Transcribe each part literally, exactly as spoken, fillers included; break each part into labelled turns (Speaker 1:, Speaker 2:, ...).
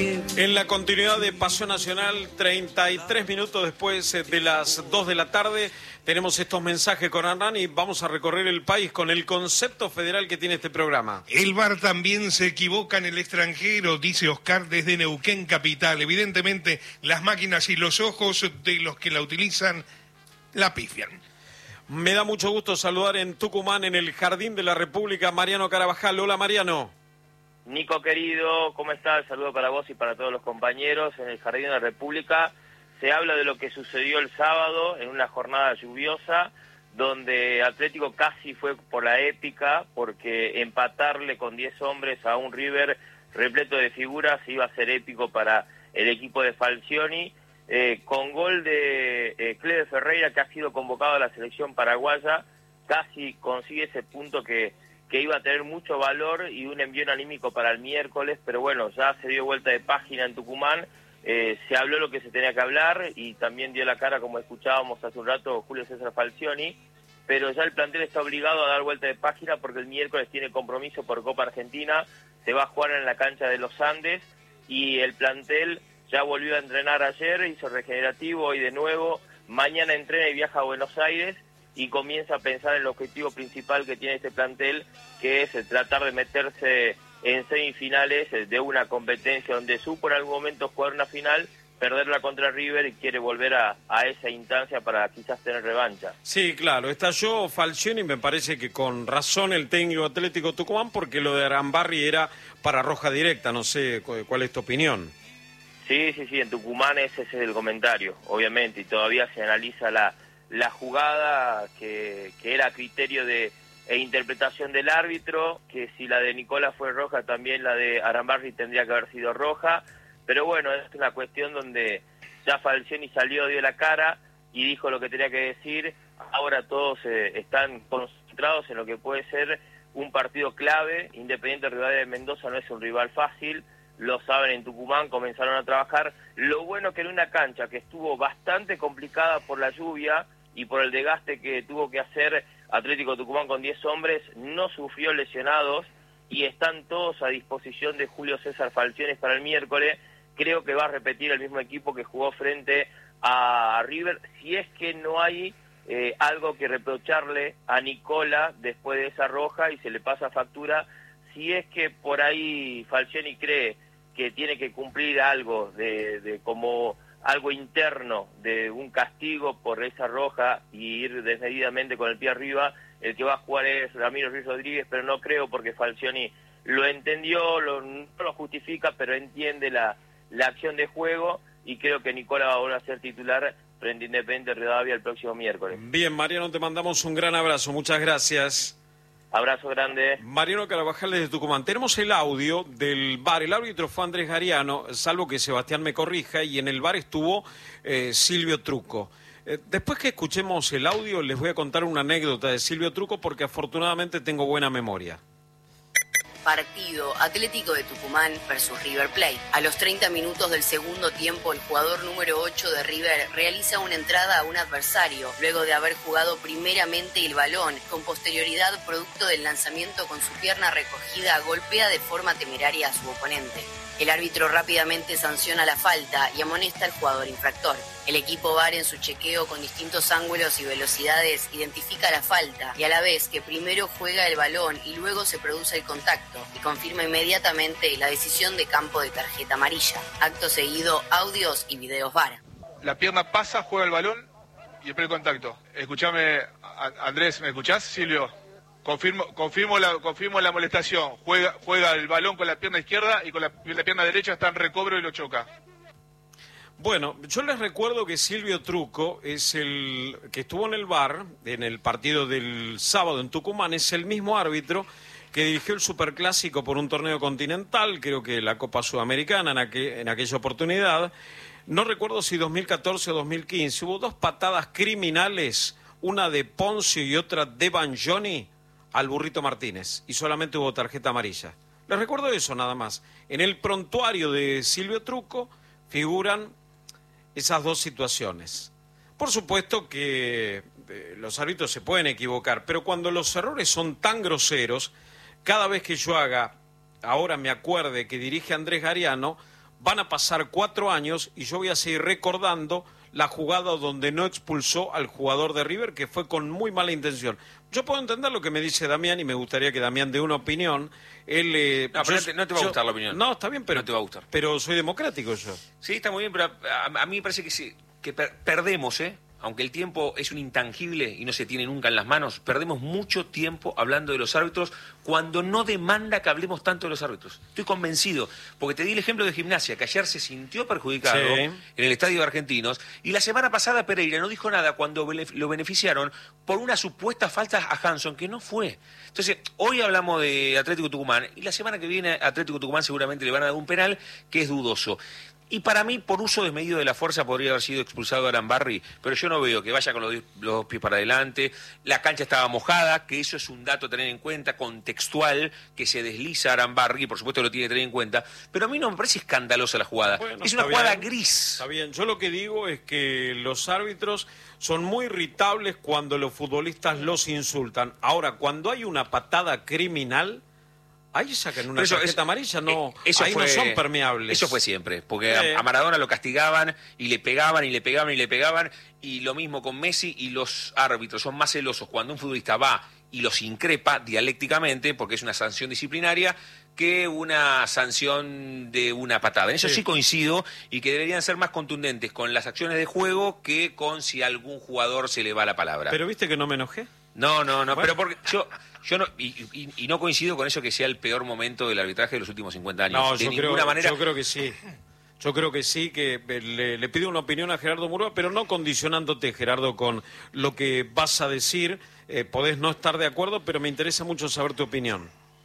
Speaker 1: En la continuidad de Paseo Nacional, treinta y tres minutos después de las dos de la tarde, tenemos estos mensajes con Hernán y vamos a recorrer el país con el concepto federal que tiene este programa.
Speaker 2: El V A R también se equivoca en el extranjero, dice Oscar desde Neuquén Capital. Evidentemente, las máquinas y los ojos de los que la utilizan la pifian.
Speaker 1: Me da mucho gusto saludar en Tucumán, en el Jardín de la República, Mariano Carabajal. Hola, Mariano.
Speaker 3: Nico querido, ¿cómo estás? Saludo para vos y para todos los compañeros. En el Jardín de la República se habla de lo que sucedió el sábado en una jornada lluviosa, donde Atlético casi fue por la épica, porque empatarle con diez hombres a un River repleto de figuras iba a ser épico para el equipo de Falcioni, eh, con gol de eh, Cleve Ferreira, que ha sido convocado a la selección paraguaya, casi consigue ese punto que que iba a tener mucho valor y un envío anímico para el miércoles, pero bueno, ya se dio vuelta de página en Tucumán, eh, se habló lo que se tenía que hablar y también dio la cara, como escuchábamos hace un rato, Julio César Falcioni, pero ya el plantel está obligado a dar vuelta de página porque el miércoles tiene compromiso por Copa Argentina, se va a jugar en la cancha de los Andes y el plantel ya volvió a entrenar ayer, hizo regenerativo hoy de nuevo, mañana entrena y viaja a Buenos Aires, y comienza a pensar en el objetivo principal que tiene este plantel, que es tratar de meterse en semifinales de una competencia donde supo en algún momento jugar una final, perderla contra River y quiere volver a, a esa instancia para quizás tener revancha.
Speaker 1: Sí, claro, estalló Falcioni, me parece que con razón el técnico Atlético Tucumán, porque lo de Arambarri era para roja directa, no sé cuál es tu opinión.
Speaker 3: Sí, sí, sí, en Tucumán ese es el comentario, obviamente, y todavía se analiza la... la jugada que, que era a criterio de e interpretación del árbitro, que si la de Nicola fue roja, también la de Arambarri tendría que haber sido roja, pero bueno, es una cuestión donde ya Falcioni salió, dio la cara y dijo lo que tenía que decir. Ahora todos eh, están concentrados en lo que puede ser un partido clave. Independiente Rivadavia de Mendoza no es un rival fácil, lo saben en Tucumán, comenzaron a trabajar. Lo bueno que en una cancha que estuvo bastante complicada por la lluvia y por el desgaste que tuvo que hacer Atlético Tucumán con diez hombres, no sufrió lesionados y están todos a disposición de Julio César Falcioni para el miércoles. Creo que va a repetir el mismo equipo que jugó frente a River, si es que no hay eh, algo que reprocharle a Nicola después de esa roja y se le pasa factura. Si es que por ahí Falcioni cree que tiene que cumplir algo de, de como algo interno de un castigo por esa roja y ir desmedidamente con el pie arriba, el que va a jugar es Ramiro Ruiz Rodríguez, pero no creo porque Falcioni lo entendió, lo, no lo justifica, pero entiende la, la acción de juego y creo que Nicola va a volver a ser titular frente a Independiente Rivadavia el próximo miércoles.
Speaker 1: Bien, Mariano, te mandamos un gran abrazo, muchas gracias.
Speaker 3: Abrazo grande.
Speaker 1: Mariano Carabajal desde Tucumán. Tenemos el audio del V A R. El árbitro fue Andrés Gariano, salvo que Sebastián me corrija, y en el V A R estuvo eh, Silvio Trucco. Eh, después que escuchemos el audio, les voy a contar una anécdota de Silvio Trucco porque afortunadamente tengo buena memoria.
Speaker 4: Partido Atlético de Tucumán versus River Plate. A los treinta minutos del segundo tiempo, el jugador número ocho de River realiza una entrada a un adversario, luego de haber jugado primeramente el balón. Con posterioridad, producto del lanzamiento con su pierna recogida, golpea de forma temeraria a su oponente. El árbitro rápidamente sanciona la falta y amonesta al jugador infractor. El equipo V A R, en su chequeo con distintos ángulos y velocidades, identifica la falta y a la vez que primero juega el balón y luego se produce el contacto y confirma inmediatamente la decisión de campo de tarjeta amarilla. Acto seguido, audios y videos V A R.
Speaker 5: La pierna pasa, juega el balón y después el contacto. Escuchame, Andrés, ¿me escuchás? Silvio, confirmo, confirmo, la, confirmo la molestación. Juega, juega el balón con la pierna izquierda y con la, la pierna derecha está en recobro y lo choca.
Speaker 1: Bueno, yo les recuerdo que Silvio Trucco es el que estuvo en el V A R, en el partido del sábado en Tucumán, es el mismo árbitro que dirigió el Superclásico por un torneo continental, creo que la Copa Sudamericana en, aquel, en aquella oportunidad. No recuerdo si dos mil catorce o dos mil quince, hubo dos patadas criminales, una de Poncio y otra de Banjoni al Burrito Martínez, y solamente hubo tarjeta amarilla. Les recuerdo eso nada más. En el prontuario de Silvio Trucco figuran esas dos situaciones. Por supuesto que eh, los árbitros se pueden equivocar, pero cuando los errores son tan groseros, cada vez que yo haga, ahora me acuerde que dirige Andrés Gariano, van a pasar cuatro años y yo voy a seguir recordando la jugada donde no expulsó al jugador de River, que fue con muy mala intención. Yo puedo entender lo que me dice Damián y me gustaría que Damián dé una opinión. Él, eh,
Speaker 6: no, pero
Speaker 1: yo,
Speaker 6: no, te, no te va
Speaker 1: yo,
Speaker 6: a gustar la opinión.
Speaker 1: No, está bien, pero
Speaker 6: no te va a gustar.
Speaker 1: Pero soy democrático yo.
Speaker 6: Sí, está muy bien, pero a, a, a mí me parece que, sí, que per, perdemos, ¿eh? Aunque el tiempo es un intangible y no se tiene nunca en las manos, perdemos mucho tiempo hablando de los árbitros cuando no demanda que hablemos tanto de los árbitros. Estoy convencido, porque te di el ejemplo de Gimnasia, que ayer se sintió perjudicado sí. en el Estadio de Argentinos, y la semana pasada Pereira no dijo nada cuando lo beneficiaron por una supuesta falta a Hanson, que no fue. Entonces, hoy hablamos de Atlético Tucumán, y la semana que viene a Atlético Tucumán seguramente le van a dar un penal que es dudoso. Y para mí, por uso desmedido de la fuerza, podría haber sido expulsado Arambarri, pero yo no veo que vaya con los, los pies para adelante. La cancha estaba mojada, que eso es un dato a tener en cuenta, contextual, que se desliza Arambarri, por supuesto lo tiene que tener en cuenta, pero a mí no me parece escandalosa la jugada. Bueno, es una jugada
Speaker 1: bien,
Speaker 6: gris.
Speaker 1: Está bien, yo lo que digo es que los árbitros son muy irritables cuando los futbolistas los insultan. Ahora, cuando hay una patada criminal... Ahí sacan una eso, tarjeta es, amarilla, no, eso ahí fue, no son permeables.
Speaker 6: Eso fue siempre, porque
Speaker 1: sí.
Speaker 6: a, a Maradona lo castigaban y le pegaban y le pegaban y le pegaban, y lo mismo con Messi, y los árbitros son más celosos cuando un futbolista va y los increpa dialécticamente, porque es una sanción disciplinaria, que una sanción de una patada. En eso sí. sí coincido, y que deberían ser más contundentes con las acciones de juego que con si a algún jugador se le va la palabra.
Speaker 1: Pero viste que no me enojé.
Speaker 6: No, no, no, bueno. pero porque yo... Yo no, y, y, y no coincido con eso que sea el peor momento del arbitraje de los últimos cincuenta años.
Speaker 1: No,
Speaker 6: de
Speaker 1: yo,
Speaker 6: ninguna
Speaker 1: creo,
Speaker 6: manera...
Speaker 1: yo creo que sí. Yo creo que sí, que le, le pido una opinión a Gerardo Murúa, pero no condicionándote, Gerardo, con lo que vas a decir. Eh, podés no estar de acuerdo, pero me interesa mucho saber tu opinión.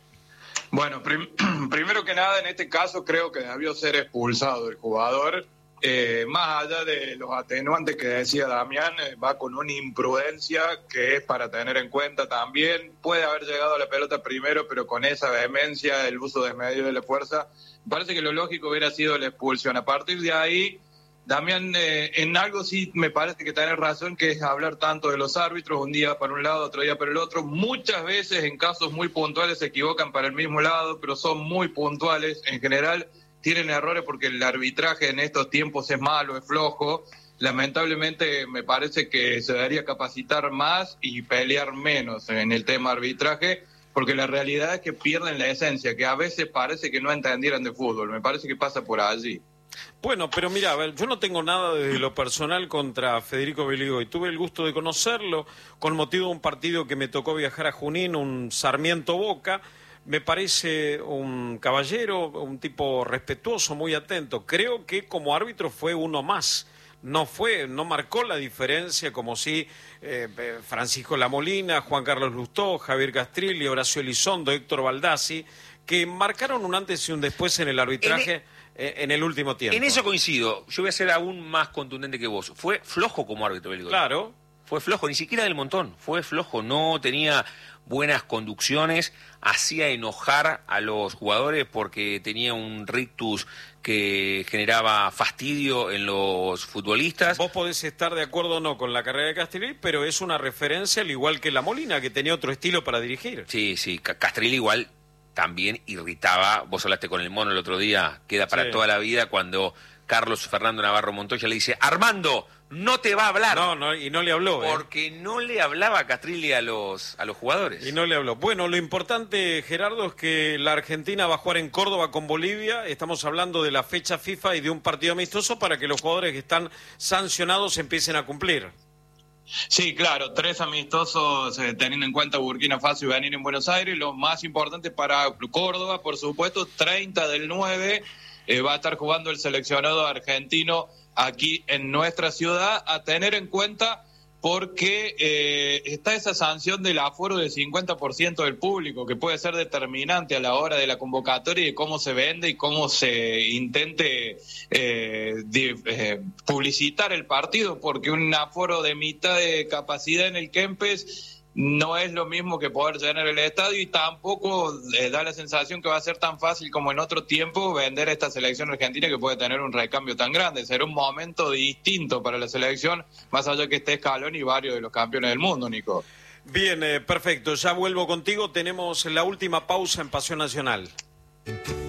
Speaker 7: Bueno, prim primero que nada, en este caso creo que debió ser expulsado el jugador. Eh, más allá de los atenuantes que decía Damián, eh, va con una imprudencia que es para tener en cuenta también. Puede haber llegado a la pelota primero, pero con esa vehemencia, el uso desmedido de la fuerza, parece que lo lógico hubiera sido la expulsión. A partir de ahí, Damián, eh, en algo sí me parece que tenés razón, que es hablar tanto de los árbitros, un día para un lado, otro día para el otro. Muchas veces en casos muy puntuales se equivocan para el mismo lado, pero son muy puntuales. En general tienen errores porque el arbitraje en estos tiempos es malo, es flojo. Lamentablemente me parece que se debería capacitar más y pelear menos en el tema arbitraje, porque la realidad es que pierden la esencia, que a veces parece que no entendieran de fútbol. Me parece que pasa por allí.
Speaker 1: Bueno, pero mira, a ver, yo no tengo nada desde lo personal contra Federico Beligoy. Tuve el gusto de conocerlo con motivo de un partido que me tocó viajar a Junín, un Sarmiento Boca. Me parece un caballero, un tipo respetuoso, muy atento. Creo que como árbitro fue uno más. No fue, no marcó la diferencia como si eh, Francisco Lamolina, Juan Carlos Lustó, Javier Castrilli, Horacio Elizondo, Héctor Baldassi, que marcaron un antes y un después en el arbitraje en, e, en el último tiempo.
Speaker 6: En eso coincido. Yo voy a ser aún más contundente que vos. Fue flojo como árbitro, Beligoy.
Speaker 1: Claro.
Speaker 6: Fue flojo, ni siquiera del montón. Fue flojo, no tenía buenas conducciones, hacía enojar a los jugadores porque tenía un rictus que generaba fastidio en los futbolistas.
Speaker 1: Vos podés estar de acuerdo o no con la carrera de Castrilli, pero es una referencia al igual que la Molina, que tenía otro estilo para dirigir.
Speaker 6: Sí, sí, Castrilli igual también irritaba. Vos hablaste con el Mono el otro día, queda para sí. toda la vida, cuando Carlos Fernando Navarro Montoya le dice: Armando, no te va a hablar.
Speaker 1: No, no, y no le habló.
Speaker 6: Porque eh. no le hablaba a Castrilli a los, a los jugadores.
Speaker 1: Y no le habló. Bueno, lo importante, Gerardo, es que la Argentina va a jugar en Córdoba con Bolivia. Estamos hablando de la fecha FIFA y de un partido amistoso para que los jugadores que están sancionados empiecen a cumplir.
Speaker 7: Sí, claro, tres amistosos eh, teniendo en cuenta Burkina Faso y venir en Buenos Aires. Lo más importante para Córdoba, por supuesto, treinta del nueve, eh, va a estar jugando el seleccionado argentino aquí en nuestra ciudad, a tener en cuenta porque eh, está esa sanción del aforo del cincuenta por ciento del público, que puede ser determinante a la hora de la convocatoria y de cómo se vende y cómo se intente eh, de, eh, publicitar el partido, porque un aforo de mitad de capacidad en el Kempes no es lo mismo que poder llenar el estadio, y tampoco eh, da la sensación que va a ser tan fácil como en otro tiempo vender esta selección argentina, que puede tener un recambio tan grande. Será un momento distinto para la selección, más allá que esté Scaloni y varios de los campeones del mundo, Nico.
Speaker 1: Bien, eh, perfecto. Ya vuelvo contigo. Tenemos la última pausa en Pasión Nacional.